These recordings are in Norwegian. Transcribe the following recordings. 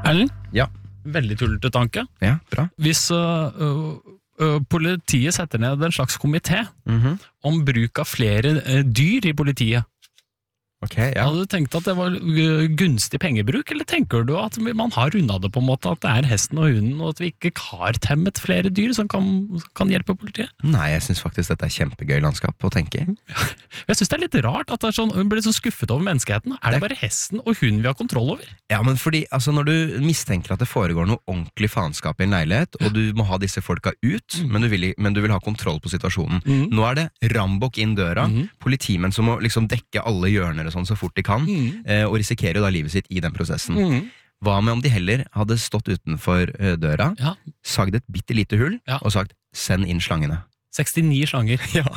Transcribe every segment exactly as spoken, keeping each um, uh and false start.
Erlend? Ja. Veldig tullete tanke. Ja, bra. Hvis uh, uh, uh, politiet setter ned en slags komité Mhm. om bruk av flere uh, dyr i politiet, Ok, ja. hadde du tenkt at det var uh, gunstig pengebruk, eller tenker du at man har rundet det på en måte, at det er hesten og hunden, og at vi ikke har temmet flere dyr som kan, som kan hjelpe politiet? Nei, jeg synes faktisk dette er kjempegøy landskap å tenke i. Jeg synes det er litt rart at det er sånn, hun blir så skuffet over menneskeheten. Er det bare hesten og hunden vi har kontroll over? Ja, men fordi, altså når du mistenker at det foregår noe ordentlig faenskap i en leilighet, og du må ha disse folka ut, men, du vil, men du vil ha kontroll på situasjonen. Mm. Nå er det rambok inn døra, Mhm. politimenn som må liksom dekke alle hjørner og sånn så fort de kan, Mm. eh, og risikerer jo da livet sitt i den prosessen. Mm. Hva med om de heller hadde stått utenfor eh, døra, Ja, sagd et bitte lite hull, Ja. og sagt, send inn slangene. sekstini slanger. Ja,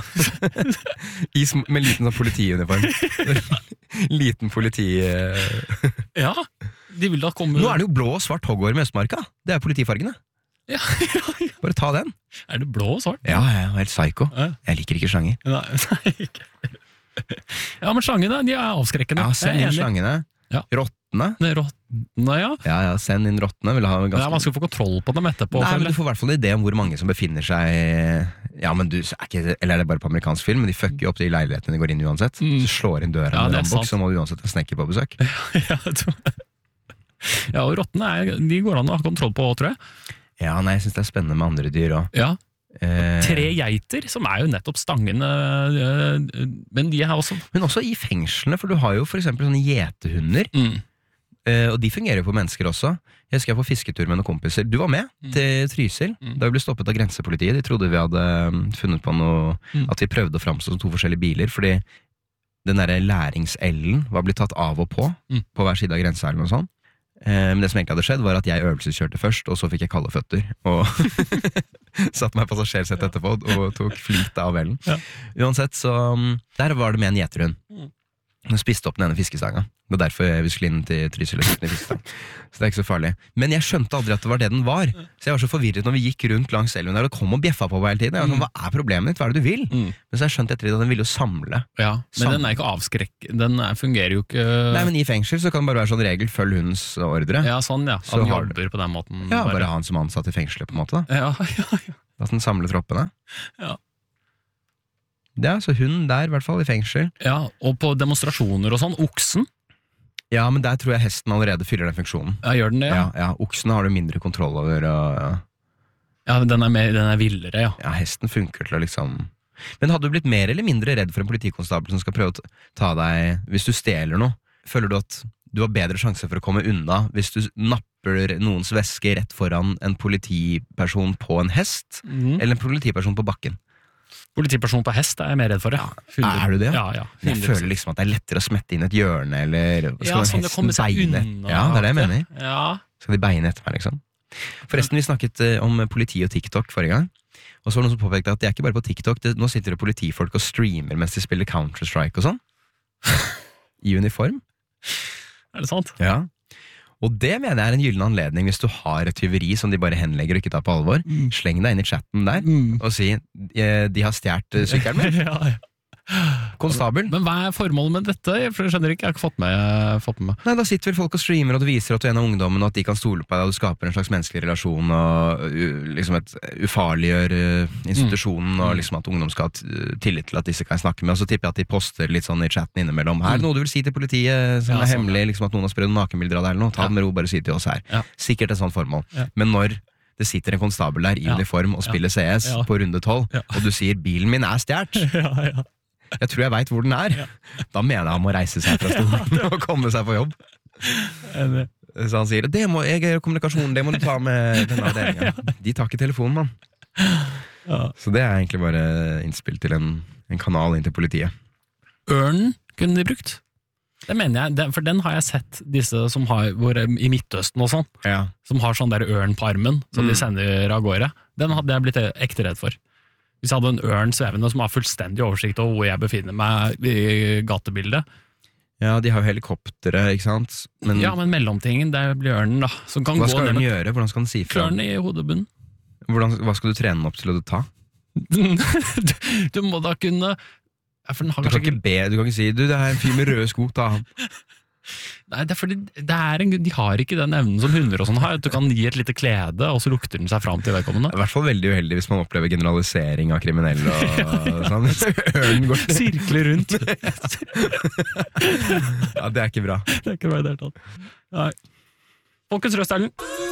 I, sm- med liten sånn politiuniform. Liten politi... eh. Ja, de vil da komme... Nå er det jo blå og svart hoggorm i Østmarka. Det er politifargene. Ja, ja, ja. Bare ta den. Er det blå og svart? Ja, jeg er helt psycho. Ja. Jeg liker ikke slanger. Nei, nei, ikke. Ja, men slangene, de er avskrekkende. Ja, send Jeg er inn enig. slangene. Ja. Rottene. Det er Rottene, ja. Ja, ja, send inn rottene. Vil ha Det er ganske... vanskelig å få kontroll på dem etterpå. Nei, men føler du jeg. får i hvert fall en idé om hvor mange som befinner seg. Ja, men du, er ikke, eller er det bare på amerikansk film? Men de fucker jo opp de leilighetene de går inn i uansett. Mm. Så slår inn døra Ja, med det er rambok, sant. så må du uansett en snekker på besøk. Ja, jeg tror- ja, og rottene er, de går an å ha kontroll på, tror jeg. Ja, nei, jeg synes det er spennende med andre dyr også. Ja. Eh, Tre geiter, som er jo nettopp stangene, øh, men de er også... men også i fengslene, for du har jo for eksempel sånne gjetehunder, Mm. eh, og de fungerer jo på mennesker også. Jeg husker jeg var på fisketur med noen kompiser. Du var med Mm. til Trysil, Mm. da vi ble stoppet av grensepolitiet. De trodde vi hadde um, funnet på noe, Mm. at vi prøvde å framstå som to forskjellige biler, fordi den der læringsellen var blitt tatt av og på, Mm. på hver side av grenseellen og sånn. Eh, Men det som egentlig hadde skjedd var at jeg øvelseskjørte først, og så fikk jeg kalde føtter, og satt meg i passasjersett etterpå, og tok flyt av ellen. Ja. Uansett, så um, der var det med en gjeterhund. Mm. Hun spiste opp den ene fiskestanga. Det var derfor vi skulle inn til Trysil og kjøpte en fiskestang. Så det er ikke så farlig. Men jeg skjønte aldri at det var det den var. Så jeg var så forvirret når vi gikk rundt langs elven der og kom og bjeffa på meg hele tiden. Jeg var sånn, hva er problemet ditt? Hva er det du vil? Mm. Men så har jeg skjønt etter det at den ville jo samle. Ja, men Sam- den er ikke avskrekk. Den er, fungerer jo ikke... Nei, men i fengsel så kan det bare være sånn regel, følg hundens ordre. Ja, sånn, ja. At Så den har jobber på den måten. Ja, bare ha han som ansatt i fengselet på en måte da. Ja, ja, ja. At den samler troppene. Ja. Ja, så hunden der, i hvert fall i fengsel. Ja, og på demonstrasjoner og sånn, oksen, Ja, men der tror jeg hesten allerede fyller den funksjonen. ja, gjør den det, Ja, ja? ja, oksene har du mindre kontroll over, og ja. Ja, den er, mer, den er villere, ja. Ja, hesten funker til å liksom... Men hadde du blitt mer eller mindre redd for en politikonstabel som skal prøve å t- ta deg, hvis du stjeler noe? Føler du at du har bedre sjanse for å komme unna hvis du napper noens veske rett foran en politiperson på en hest, Mm. eller en politiperson på bakken? Politiperson på hest er jeg mer redd for, ja. Er du det? Ja, ja. Jeg føler liksom at det er lettere å smette inn et hjørne, eller skal Ja, den sånn det kommer seg beine? unna. Ja, det er det jeg mener. Ja. Skal de beine etter meg, liksom? Forresten, vi snakket eh, om politi og TikTok forrige gang, og så var det noen som påpekte at det er ikke bare på TikTok, det, nå sitter det politifolk og streamer mens de spiller Counter-Strike og sånn. I uniform. Er det sant? Ja. Og det mener jeg er en gyllen anledning hvis du har et tyveri som de bare henlegger og ikke tar på alvor. Mm. Sleng deg inn i chatten der Mm. og si eh, de har stjert eh, sykkelen min. ja, ja. Konstabel. Men hva er formålet med dette? For jeg skjønner ikke, jeg har ikke fått med, fått med meg. Nei, da sitter vel folk og streamer, og du viser at du er en av ungdommen, og at de kan stole på deg, og du skaper en slags menneskelig relasjon, og uh, liksom et ufarliggjør uh, institusjonen, og liksom at ungdom skal ha t- tillit til at disse kan jeg snakke med, og så tipper jeg at de poster litt sånn i chatten innimellom. Her er det noe du vil si til politiet som Ja, er sånn, hemmelig, liksom at noen har sprødd nakenbilder av deg eller noe, ta Ja. det med ro, bare si til oss her. Ja. Sikkert et sånt formål. Ja. Men når det sitter en konstabel der i Ja. uniform og spiller C S Ja. på runde tolv, Ja. og du sier bilen min er stjert, ja, ja. jeg tror jeg vet hvor den er, da mener jeg han må reise seg fra stolen og komme seg på jobb. Enig. Så han sier, det må, jeg gjør kommunikasjon, det må du ta med denne avdelingen. De tar ikke telefonen, mann. Ja. Så det er egentlig bare innspill til en, en kanal inn til politiet. Ørnen kunne de brukt. Det mener jeg, den- for den har jeg sett disse som har, hvor, i Midtøsten og sånn, Ja. som har sånn der ørn på armen, som Mm. de sender av gårde. Den hadde jeg blitt ekte redd for. Hvis jeg hadde en ørn svevende som har fullstendig oversikt over hvor jeg befinner meg i gatebildet. Ja, de har jo helikoptere, ikke sant? Men, Ja, men mellomtingen, det blir ørnen da, som kan hva gå skal ned den med gjøre? Hvordan skal den si fra? klørne i hodebunnen. Hvordan, hva skal du trene den opp til å ta? du, du må da kunne ja, for den har Du kanskje kan ikke be, du kan ikke si, du, det er en fyr med røde sko, ta han. Nei, det er fordi det er en, de har ikke den evnen som hunder og sånn har. At du kan gi et lite klede, og så lukter den seg fram til vedkommende. I hvert fall veldig uheldig hvis man opplever generalisering av kriminelle og sånn. Ørnen går til. Sirkler rundt. Ja, det er ikke bra. Det er ikke bra i det hele tatt. Nei. Folkens røst, Erlend.